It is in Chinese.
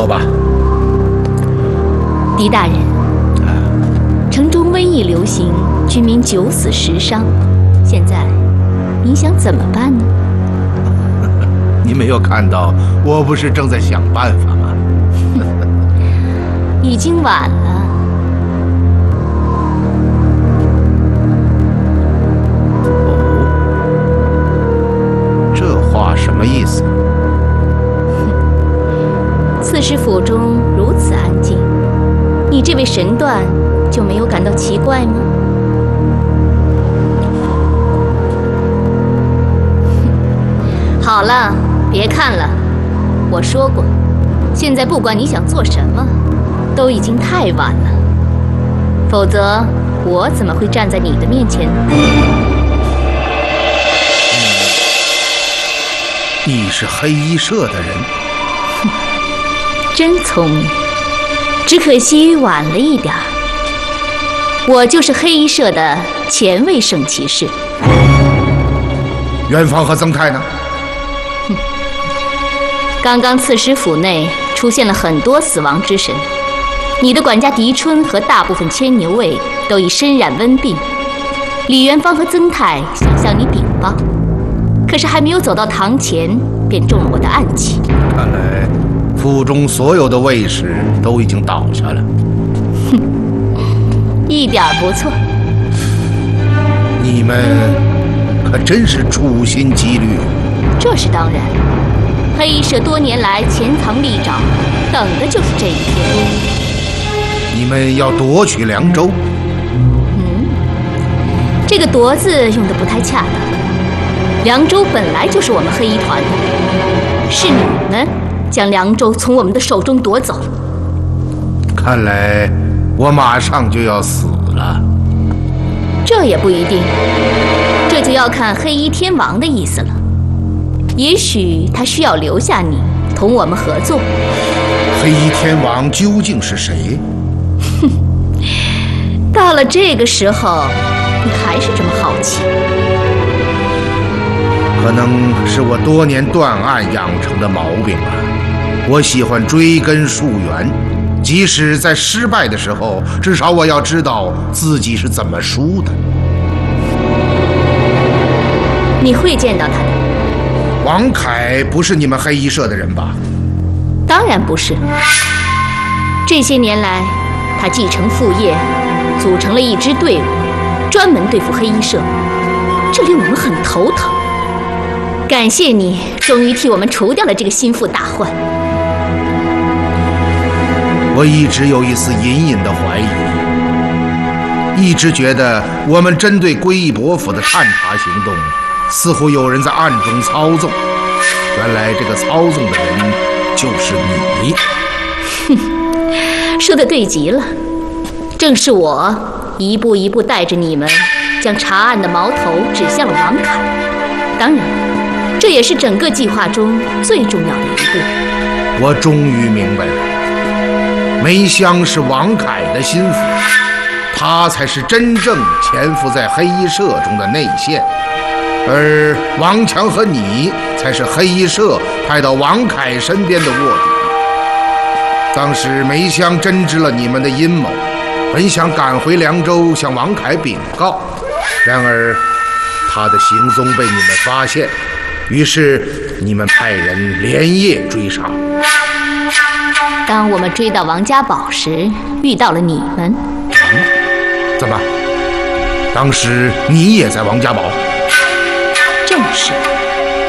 说吧。 狄大人，城中瘟疫流行，居民9死10伤，现在您想怎么办呢？ 你没有看到我不是正在想办法吗？ 已经晚了。 哦，这话什么意思？ 刺史府中如此安静，你这位神断就没有感到奇怪吗？好了，别看了，我说过，现在不管你想做什么，都已经太晚了。否则，我怎么会站在你的面前呢？ 你是黑衣社的人。 真聪明，只可惜晚了一点儿。我就是黑衣社的前卫圣骑士。 元芳和曾泰呢？ 刚刚刺史府内出现了很多死亡之神，你的管家狄春和大部分牵牛卫都已身染瘟病。李元芳和曾泰想向你禀报，可是还没有走到堂前，便中了我的暗器。 看来府中所有的卫士都已经倒下了。 一点不错。 你们可真是处心积虑。 这是当然。黑衣社多年来潜藏利爪，等的就是这一天。 你们要夺取凉州？ 这个“夺”字用得不太恰当。凉州本来就是我们黑衣团的，是你们将凉州从我们的手中夺走。 看来我马上就要死了。 这也不一定，这就要看黑衣天王的意思了。也许他需要留下你，同我们合作。 黑衣天王究竟是谁？ 到了这个时候，你还是这么好奇？ 可能是我多年断案养成的毛病吧。我喜欢追根溯源，即使在失败的时候，至少我要知道自己是怎么输的。 你会见到他的。 王凯不是你们黑衣社的人吧？ 当然不是。这些年来，他继承父业，组成了一支队伍，专门对付黑衣社，这令我们很头疼。感谢你，终于替我们除掉了这个心腹大患。 我一直有一丝隐隐的怀疑，一直觉得我们针对归义伯府的探查行动，似乎有人在暗中操纵。原来这个操纵的人就是你。 说得对极了，正是我一步一步带着你们，将查案的矛头指向了王凯。当然，这也是整个计划中最重要的一步。 我终于明白了，梅香是王凯的心腹，他才是真正潜伏在黑衣社中的内线，而王强和你才是黑衣社派到王凯身边的卧底。当时梅香真知了你们的阴谋，本想赶回凉州向王凯禀告，然而他的行踪被你们发现，于是你们派人连夜追杀。 当我们追到王家堡时，遇到了你们。 怎么？当时你也在王家堡？ 正是。